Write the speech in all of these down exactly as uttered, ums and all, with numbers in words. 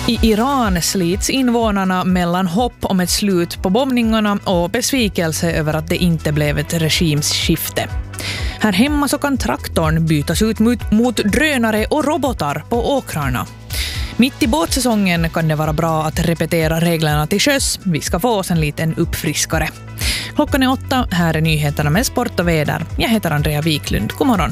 I Iran slits invånarna mellan hopp om ett slut på bombningarna och besvikelse över att det inte blev ett regimskifte. Här hemma så kan traktorn bytas ut mot, mot drönare och robotar på åkrarna. Mitt i båtsäsongen kan det vara bra att repetera reglerna till sjöss. Vi ska få oss en liten uppfriskare. Klockan är åtta, här är nyheterna med sport och väder. Jag heter Andrea Wiklund. God morgon.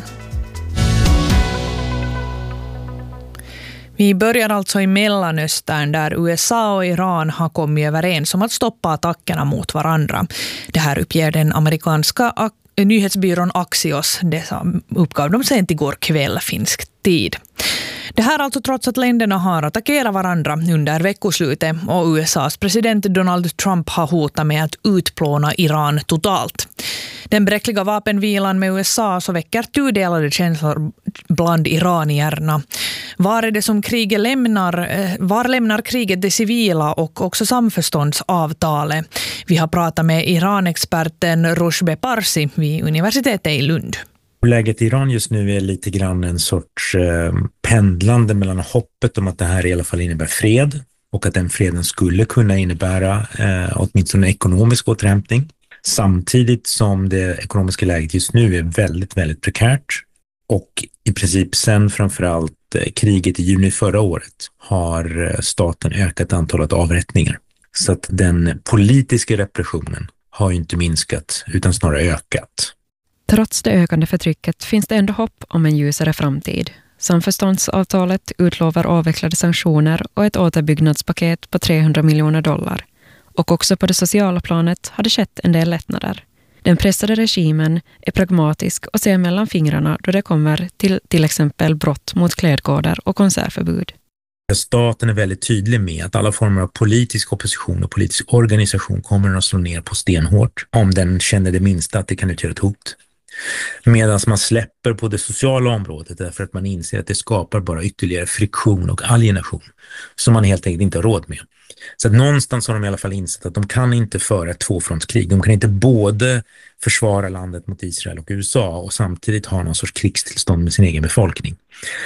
Vi börjar alltså i Mellanöstern där U S A och Iran har kommit överens om att stoppa attackerna mot varandra. Det här uppger den amerikanska nyhetsbyrån Axios. Det uppgav de sent igår kväll finsk tid. Det här alltså trots att länderna har attackerat varandra under veckoslutet och U S A:s president Donald Trump har hotat med att utplåna Iran totalt. Den bräckliga vapenvilan med U S A så väcker tudelade känslor bland iranierna. Var är det som kriget lämnar, var lämnar kriget det civila och också samförståndsavtalet? Vi har pratat med Iran-experten Rushbe Parsi vid universitetet i Lund. Läget i Iran just nu är lite grann en sorts eh, pendlande mellan hoppet om att det här i alla fall innebär fred och att den freden skulle kunna innebära eh, åtminstone en ekonomisk återhämtning. Samtidigt som det ekonomiska läget just nu är väldigt, väldigt prekärt och i princip sen framförallt eh, kriget i juni förra året har staten ökat antalet avrättningar. Så att den politiska repressionen har ju inte minskat utan snarare ökat. Trots det ökande förtrycket finns det ändå hopp om en ljusare framtid. Samförståndsavtalet utlovar avvecklade sanktioner och ett återbyggnadspaket på trehundra miljoner dollar. Och också på det sociala planet har det skett en del lättnader. Den pressade regimen är pragmatisk och ser mellan fingrarna då det kommer till till exempel brott mot klädkoder och konsertförbud. Staten är väldigt tydlig med att alla former av politisk opposition och politisk organisation kommer att slå ner på stenhårt om den känner det minsta att det kan utgöra ett hot. Medan man släpper på det sociala området därför att man inser att det skapar bara ytterligare friktion och alienation som man helt enkelt inte har råd med. Så att någonstans har de i alla fall insett att de kan inte föra ett tvåfrontskrig. De kan inte både försvara landet mot Israel och U S A och samtidigt ha någon sorts krigstillstånd med sin egen befolkning.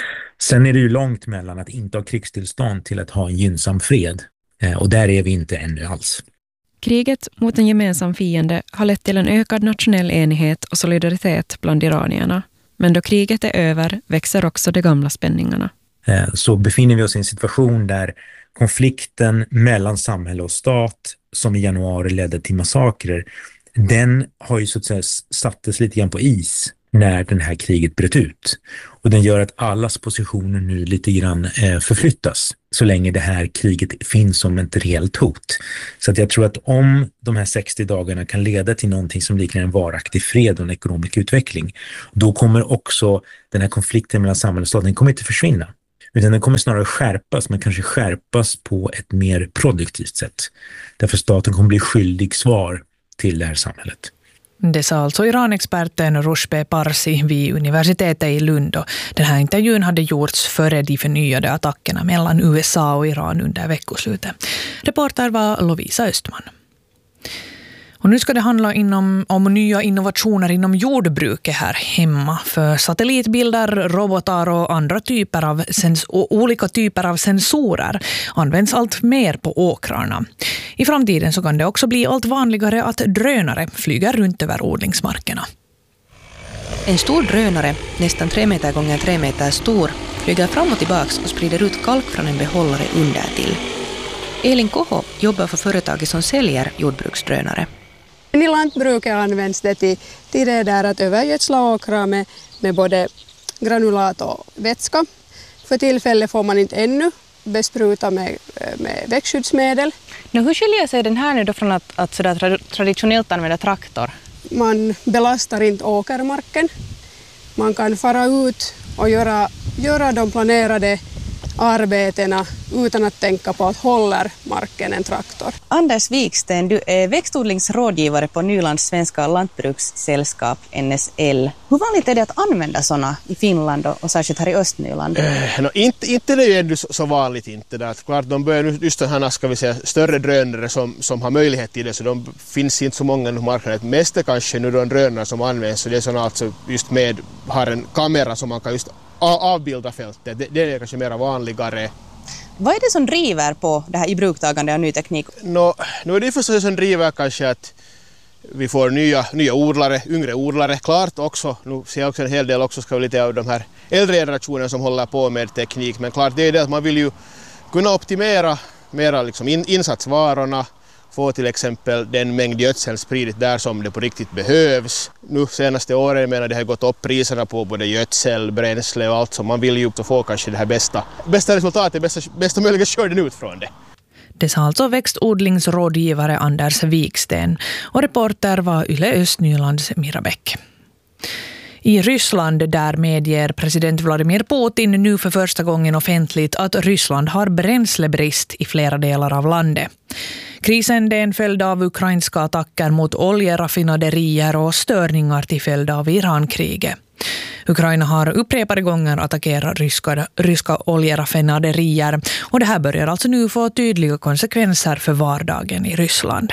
Sen är det ju långt mellan att inte ha krigstillstånd till att ha en gynnsam fred. Och där är vi inte ännu alls. Kriget mot en gemensam fiende har lett till en ökad nationell enighet och solidaritet bland iranierna. Men då kriget är över växer också de gamla spänningarna. Så befinner vi oss i en situation där konflikten mellan samhälle och stat som i januari ledde till massakrer, den har ju så att säga sattes lite grann på is när det här kriget bröt ut. Och den gör att allas positioner nu lite grann eh, förflyttas så länge det här kriget finns som ett reellt hot. Så att jag tror att om de här sextio dagarna kan leda till någonting som liknar en varaktig fred och en ekonomisk utveckling, då kommer också den här konflikten mellan samhälle och stat, den kommer inte försvinna. Utan den kommer snarare skärpas, men kanske skärpas på ett mer produktivt sätt. Därför staten kommer bli skyldig svar till det här samhället. Det sa alltså Iran-experten Rushbe Parsi vid universitetet i Lund. Den här intervjun hade gjorts före de förnyade attackerna mellan U S A och Iran under veckoslutet. Reporter var Lovisa Östman. Och nu ska det handla inom, om nya innovationer inom jordbruket här hemma. För satellitbilder, robotar och andra typer av sens- och olika typer av sensorer används allt mer på åkrarna. I framtiden så kan det också bli allt vanligare att drönare flyger runt över odlingsmarkerna. En stor drönare, nästan tre meter gånger tre meter stor, flyger fram och tillbaks och sprider ut kalk från en behållare under till. Elin Koho jobbar för företaget som säljer jordbruksdrönare. I lantbruket används det till, till det där att övergödsla åkrar med, med både granulat och vätska. För tillfället får man inte ännu bespruta med, med växtskyddsmedel. Nu, hur skiljer sig den här nu då från att, att sådär tra- traditionellt använda traktor? Man belastar inte åkermarken. Man kan fara ut och göra, göra de planerade arbetena utan att tänka på att håller marken en traktor. Anders Wiksten, du är växtodlingsrådgivare på Nylands svenska lantbrukssällskap N S L. Hur vanligt är det att använda sådana i Finland och, och särskilt här i Östnyland? Eh, no, inte, inte det är ju ändå så, så vanligt inte. Där. Klart, de börjar nu just den här, ska vi säga, större drönare som, som har möjlighet till det, så de finns inte så många på marknaden. Mest är kanske nu de drönare som används, så det är sådana alltså just med, har en kamera som man kan just avbilda fältet. Det, det är kanske mer vanligare. Vad är det som driver på det här ibruktagandet av ny teknik? No, nu är det förstås som driver kanske att vi får nya, nya odlare, yngre odlare. Klart också, nu ser jag också en hel del också ska lite av de här äldre generationen som håller på med teknik. Men klart det är det att man vill ju kunna optimera mera liksom in, insatsvarorna. Få till exempel den mängd gödsel spridigt där som det på riktigt behövs. Nu senaste åren menar det har gått upp priserna på både gödsel, bränsle och allt som man vill ju få kanske det här bästa, bästa resultatet, bästa, bästa möjliga skörden ut från det. Det sa alltså växtodlingsrådgivare Anders Wiksten och reporter var Yle Östnylands Mira Bäck. I Ryssland där medger president Vladimir Putin nu för första gången offentligt att Ryssland har bränslebrist i flera delar av landet. Krisen är en följd av ukrainska attacker mot oljeraffinaderier och störningar till följd av Irankriget. Ukraina har upprepade gånger attackerat ryska, ryska oljeraffinaderier och det här börjar alltså nu få tydliga konsekvenser för vardagen i Ryssland.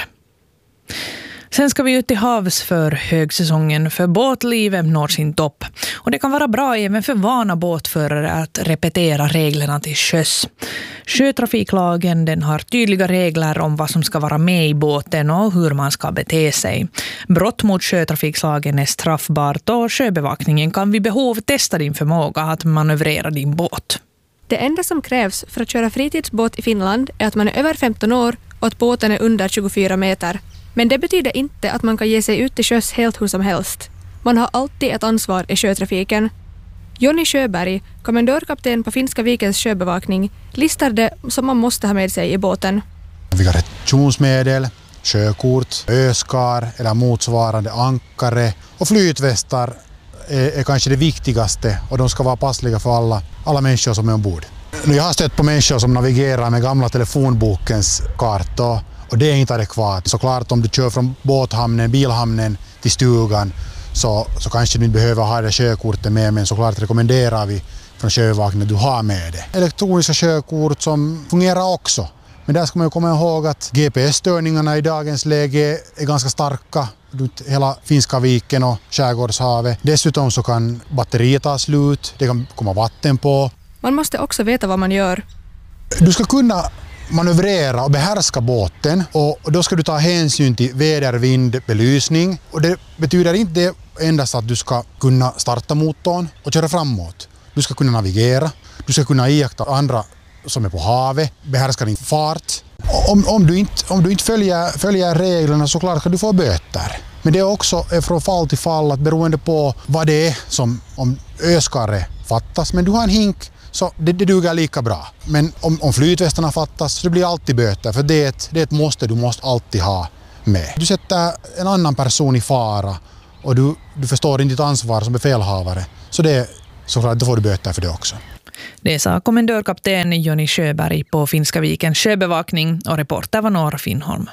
Sen ska vi ut till havs för högsäsongen för båtlivet når sin topp. Och det kan vara bra även för vana båtförare att repetera reglerna till sjöss. Sjötrafiklagen den har tydliga regler om vad som ska vara med i båten och hur man ska bete sig. Brott mot sjötrafiklagen är straffbart och sjöbevakningen kan vid behov testa din förmåga att manövrera din båt. Det enda som krävs för att köra fritidsbåt i Finland är att man är över femton år och att båten är under tjugofyra meter. Men det betyder inte att man kan ge sig ut till sjöss helt hur som helst. Man har alltid ett ansvar i sjötrafiken. Jonny Sjöberg, kommendörkapten på Finska vikens sjöbevakning, listar det som man måste ha med sig i båten. Vi har rättionsmedel, sjökort, öskar eller motsvarande ankare och flytvästar är, är kanske det viktigaste och de ska vara passliga för alla, alla människor som är ombord. Jag har stött på människor som navigerar med gamla telefonbokens kartor. Och det är inte adekvat. Såklart om du kör från båthamnen, bilhamnen till stugan så, så kanske du inte behöver ha det sjökortet med, men såklart rekommenderar vi från sjövakten att du har med det. Elektroniska sjökort som fungerar också. Men där ska man ju komma ihåg att G P S-störningarna i dagens läge är ganska starka runt hela Finska viken och skärgårdshavet. Dessutom så kan batteriet ta slut, det kan komma vatten på. Man måste också veta vad man gör. Du ska kunna manövrera och behärska båten och då ska du ta hänsyn till väder, vind, belysning. Och det betyder inte endast att du ska kunna starta motorn och köra framåt. Du ska kunna navigera, du ska kunna iaktta andra som är på havet, behärska din fart. Om, om du inte, om du inte följer, följer reglerna så klart kan du få böter. Men det är också från fall till fall att beroende på vad det är som om öskare fattas. Men du har en hink så det, det duger lika bra. Men om, om flytvästarna fattas så det blir alltid böter. För det är, ett, det är ett måste du måste alltid ha med. Du sätter en annan person i fara och du, du förstår inte ditt ansvar som befälhavare. Så det är såklart, då får du böter för det också. Det sa kommendörkapten Jonny Sjöberg på Finska vikens sjöbevakning och reporter var Nora Finnholm.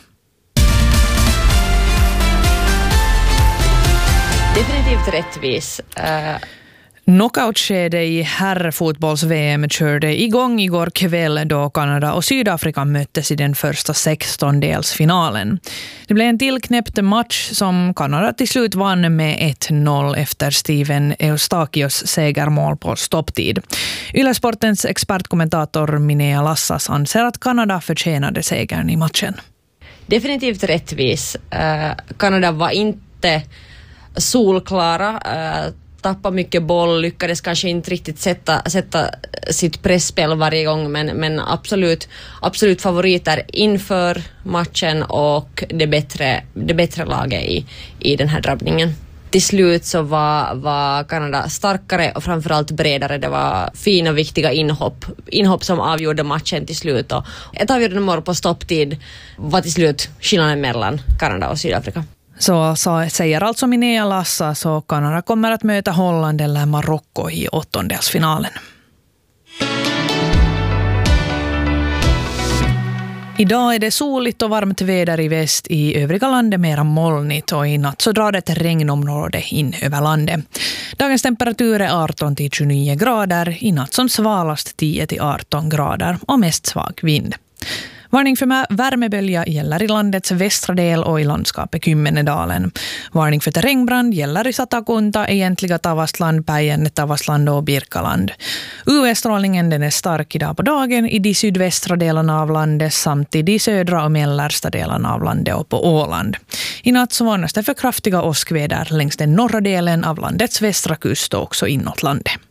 Definitivt rättvis. Uh... Knockoutskede i herrfotbolls-V M körde igång igår kväll då Kanada och Sydafrika möttes i den första sextondelsfinalen. Det blev en tillknäppt match som Kanada till slut vann med ett noll efter Steven Eustachios segermål på stopptid. Yle Sportens expertkommentator Minea Lassas anser att Kanada förtjänade segern i matchen. Definitivt rättvis. Uh, Kanada var inte solklara. Uh, tappa mycket boll, lyckades kanske inte riktigt sätta, sätta sitt pressspel varje gång, men, men absolut, absolut favoriter inför matchen och det bättre, det bättre laget i, i den här drabbningen. Till slut så var, var Kanada starkare och framförallt bredare. Det var fina och viktiga inhopp, inhopp som avgjorde matchen till slut. Och ett avgörande mål på stopptid var till slut skillnaden mellan Kanada och Sydafrika. Så, så säger alltså Minea Lassa, så Kanada kommer att möta Holland eller Marocko i åttondelsfinalen. Idag är det soligt och varmt väder i väst, i övriga landet mera molnigt och i natt så drar ett regnområde in över landet. Dagens temperatur är arton till tjugonio grader, i natt som svalast tio till arton grader och mest svag vind. Varning för värmebölja gäller i landets västra del och i landskapet Kymmenedalen. Varning för terrängbrand gäller i Satakunta, egentliga Tavastland, Päijänne, Tavastland och Birkaland. U V-strålningen den är stark idag på dagen i de sydvästra delarna av landet samt i de södra och mellersta delarna av landet och på Åland. I natt så varnas det för kraftiga åskväder längs den norra delen av landets västra kust och också inåt landet.